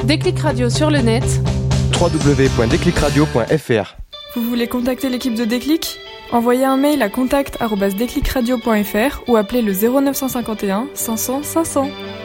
Déclic Radio sur le net. www.déclicradio.fr. Vous voulez contacter l'équipe de Déclic ? Envoyez un mail à contact@déclicradio.fr ou appelez le 0951 500 500.